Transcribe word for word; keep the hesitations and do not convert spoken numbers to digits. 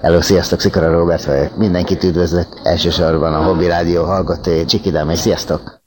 Hello, sziasztok, Szikora Róbert vagyok. Mindenkit üdvözlök, elsősorban a Hobby Rádió hallgatói, Csikidám, és sziasztok!